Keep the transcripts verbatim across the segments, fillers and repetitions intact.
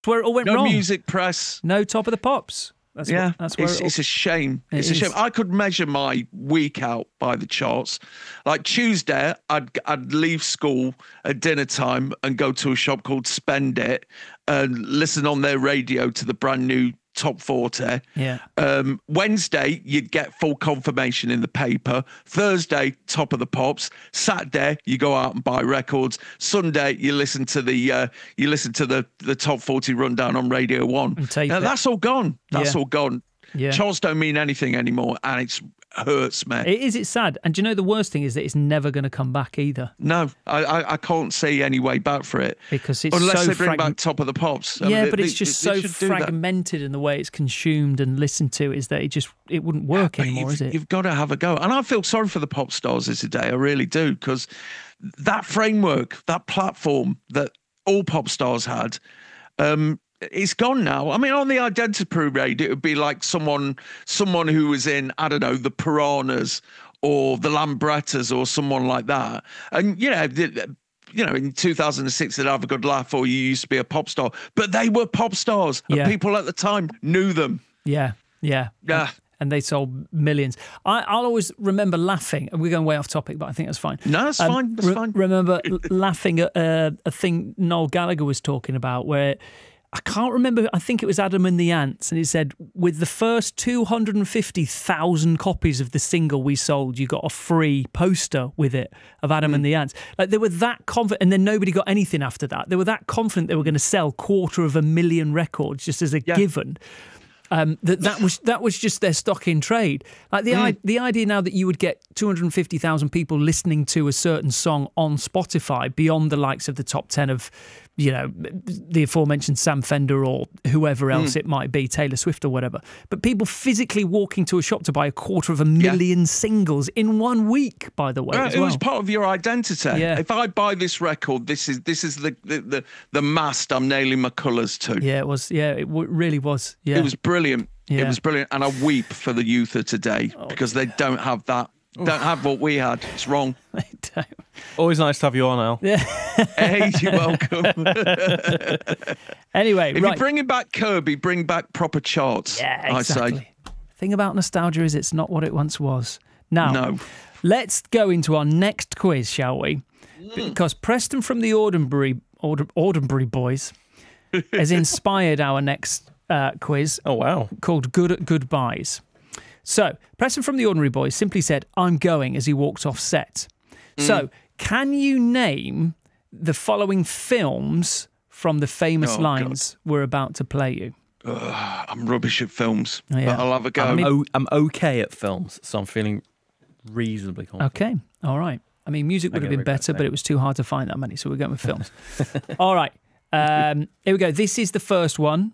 where it all went no wrong. No music press. No Top of the Pops. That's yeah, what, that's where it's, it all... it's a shame. It it's a is. shame. I could measure my week out by the charts. Like Tuesday, I'd I'd leave school at dinner time and go to a shop called Spend It and listen on their radio to the brand new Top forty. Yeah. Um, Wednesday, you'd get full confirmation in the paper. Thursday, Top of the Pops. Saturday, you go out and buy records. Sunday, you listen to the uh, you listen to the the Top forty rundown on Radio One. And tape now, it. that's all gone. That's Yeah. all gone. Yeah. Charts don't mean anything anymore, and it hurts me. It is. It's sad. And do you know the worst thing is that it's never going to come back either. No, I, I I can't see any way back for it because it's unless so they bring fragment- back Top of the Pops. I Yeah, mean, but they, it's just they, so they should do that. fragmented in the way it's consumed and listened to is that it just it wouldn't work But anymore, you've, is it? You've got to have a go. And I feel sorry for the pop stars of today. I really do, because that framework, that platform that all pop stars had, um, it's gone now. I mean, on the Identity Parade, it would be like someone, someone who was in, I don't know, the Piranhas or the Lambrettas or someone like that. And, you know, the, you know, in two thousand six, they'd have a good laugh, or you used to be a pop star. But they were pop stars. Yeah. And people at the time knew them. Yeah, yeah. Yeah. And they sold millions. I, I'll always remember laughing, and we're going way off topic, but I think that's fine. No, that's Um, fine. That's re- fine. Remember l- laughing at uh, a thing Noel Gallagher was talking about where I can't remember, I think it was Adam and the Ants, and he said, with the first two hundred fifty thousand copies of the single we sold, you got a free poster with it of Adam mm. and the Ants. Like, they were that confident, and then nobody got anything after that. They were that confident they were going to sell quarter of a million records just as a yeah. given. Um, that that was that was just their stock in trade. Like the mm. I, the idea now that you would get two hundred fifty thousand people listening to a certain song on Spotify beyond the likes of the top ten of, you know, the aforementioned Sam Fender or whoever else mm. it might be, Taylor Swift or whatever. But people physically walking to a shop to buy a quarter of a million yeah. singles in one week, by the way. Yeah, as it well. was part of your identity. Yeah. If I buy this record, this is this is the the the, the mast I'm nailing my colours to. Yeah, it was. Yeah, it w- really was. Yeah, it was brilliant. Yeah. It was brilliant, and I weep for the youth of today oh, because they don't have that. Don't have what we had. It's wrong. They don't. Always nice to have you on, Al. Yeah. Hey, you're welcome. Anyway, if right. you're bringing back Kirby, bring back proper charts. Yeah, exactly. I say. The thing about nostalgia is it's not what it once was. Now, no. let's go into our next quiz, shall we? Mm. Because Preston from the Ordinbury, Ord- Ordinbury Boys has inspired our next uh, quiz. Oh, wow. Called Good at Goodbyes. So, Preston from the Ordinary Boys simply said, I'm going, as he walked off set. Mm. So, can you name the following films from the famous oh, lines God. we're about to play you? Ugh, I'm rubbish at films, oh, yeah. but I'll have a go. I'm, o- I'm okay at films, so I'm feeling reasonably confident. Okay, all right. I mean, music would have been better, but it was too hard to find that many, so we're going with films. All right, um, here we go. This is the first one.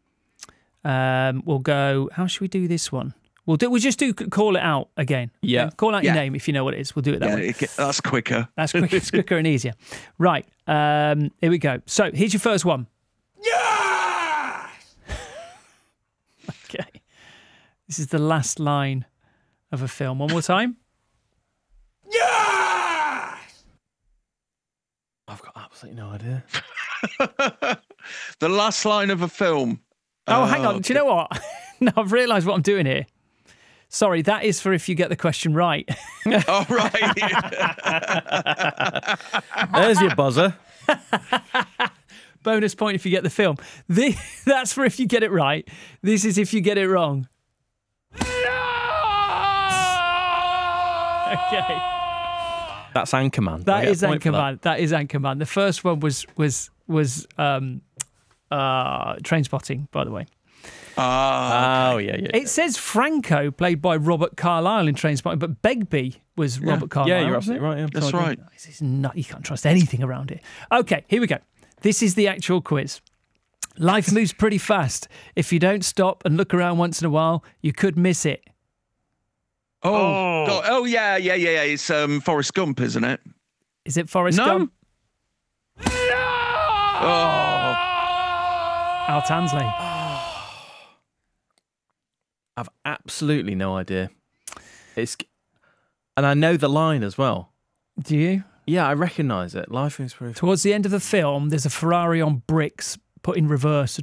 Um, we'll go, how should we do this one? We'll do. We'll just do call it out again. Yeah. Okay? Call out yeah. your name if you know what it is. We'll do it that yeah, way. It, that's quicker. That's quicker. It's quicker and easier. Right. Um, here we go. So here's your first one. Yeah. Okay. This is the last line of a film. One more time. Yeah. I've got absolutely no idea. The last line of a film. Oh, uh, hang on. Do you know what? No, I've realised what I'm doing here. Sorry, that is for if you get the question right. All right. There's your buzzer. Bonus point if you get the film. This, that's for if you get it right. This is if you get it wrong. Okay. That's Anchorman. That is Anchorman. That. that is Anchorman. The first one was was was um, uh, Trainspotting, by the way. Ah, oh, yeah, yeah. It says Franco, played by Robert Carlyle in Trainspotting, but Begbie was yeah. Robert Carlyle. Yeah, you're absolutely right. Yeah. That's so right. This is not, you can't trust anything around it. Okay, here we go. This is the actual quiz. Life moves pretty fast. If you don't stop and look around once in a while, you could miss it. Oh, oh, God. oh yeah, yeah, yeah, yeah. It's um, Forrest Gump, isn't it? Is it Forrest no. Gump? No. Oh. Al Tansley. I've absolutely no idea. It's, and I know the line as well. Do you? Yeah, I recognise it. Life is proof. Towards the end of the film, there's a Ferrari on bricks put in reverse